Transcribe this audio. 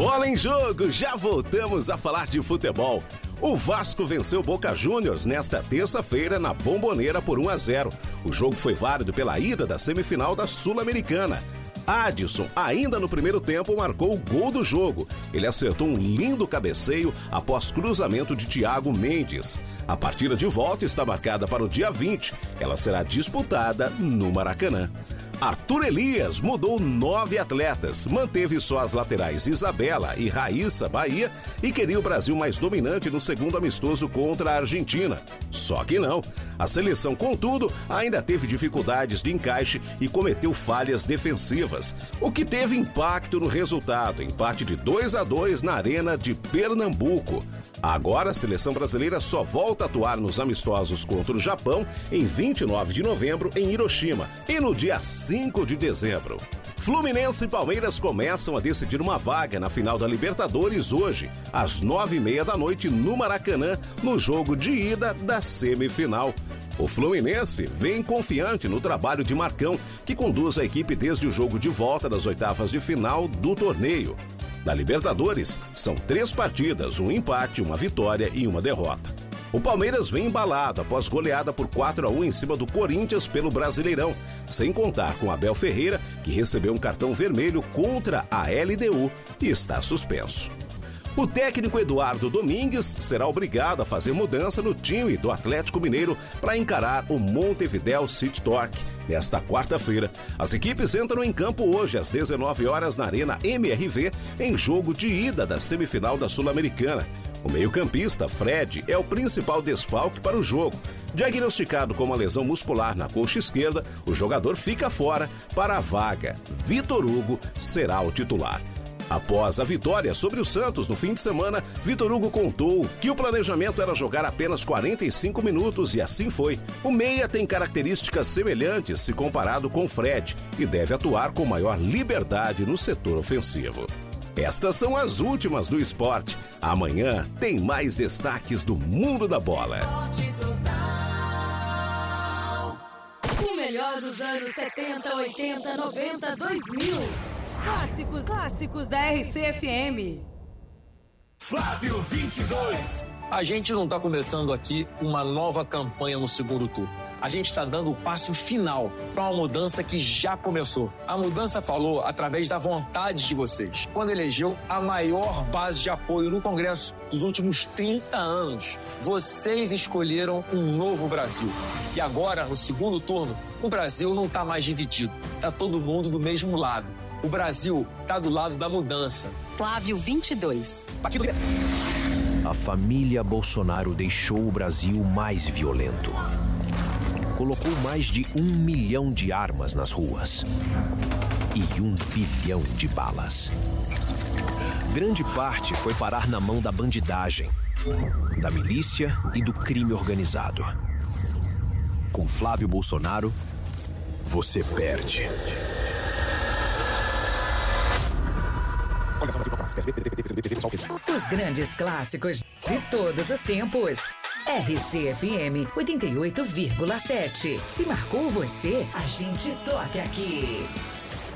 Bola em Jogo, já voltamos a falar de futebol. O Vasco venceu Boca Juniors nesta terça-feira na Bombonera por 1-0. O jogo foi válido pela ida da semifinal da Sul-Americana. Adson, ainda no primeiro tempo, marcou o gol do jogo. Ele acertou um lindo cabeceio após cruzamento de Thiago Mendes. A partida de volta está marcada para o dia 20. Ela será disputada no Maracanã. Arthur Elias mudou 9 atletas, manteve só as laterais Isabela e Raíssa Bahia e queria o Brasil mais dominante no segundo amistoso contra a Argentina. Só que não. A seleção, contudo, ainda teve dificuldades de encaixe e cometeu falhas defensivas, o que teve impacto no resultado, empate de 2-2 na Arena de Pernambuco. Agora a seleção brasileira só volta a atuar nos amistosos contra o Japão em 29 de novembro em Hiroshima e no dia 5 de dezembro. Fluminense e Palmeiras começam a decidir uma vaga na final da Libertadores hoje, às 9h30 da noite no Maracanã, no jogo de ida da semifinal. O Fluminense vem confiante no trabalho de Marcão, que conduz a equipe desde o jogo de volta das oitavas de final do torneio. Na Libertadores, são 3 partidas, um empate, uma vitória e uma derrota. O Palmeiras vem embalado após goleada por 4-1 em cima do Corinthians pelo Brasileirão, sem contar com Abel Ferreira, que recebeu um cartão vermelho contra a LDU e está suspenso. O técnico Eduardo Domingues será obrigado a fazer mudança no time do Atlético Mineiro para encarar o Montevideo City Torque. Nesta quarta-feira, as equipes entram em campo hoje às 19 horas na Arena MRV em jogo de ida da semifinal da Sul-Americana. O meio-campista Fred é o principal desfalque para o jogo. Diagnosticado com uma lesão muscular na coxa esquerda, o jogador fica fora para a vaga. Vitor Hugo será o titular. Após a vitória sobre o Santos no fim de semana, Vitor Hugo contou que o planejamento era jogar apenas 45 minutos e assim foi. O meia tem características semelhantes se comparado com Fred e deve atuar com maior liberdade no setor ofensivo. Estas são as últimas do esporte. Amanhã tem mais destaques do mundo da bola. O melhor dos anos 70, 80, 90, 2000. Clássicos da RCFM. Flávio 22. A gente não está começando aqui uma nova campanha no segundo turno. A gente está dando o passo final para uma mudança que já começou. A mudança falou através da vontade de vocês, quando elegeu a maior base de apoio no Congresso dos últimos 30 anos. Vocês escolheram um novo Brasil. E agora, no segundo turno, o Brasil não está mais dividido. Está todo mundo do mesmo lado. O Brasil está do lado da mudança. Flávio 22. A família Bolsonaro deixou o Brasil mais violento. Colocou mais de 1 milhão de armas nas ruas e 1 bilhão de balas. Grande parte foi parar na mão da bandidagem, da milícia e do crime organizado. Com Flávio Bolsonaro, você perde. Os grandes clássicos de todos os tempos. RCFM 88,7. Se marcou você, a gente toca aqui.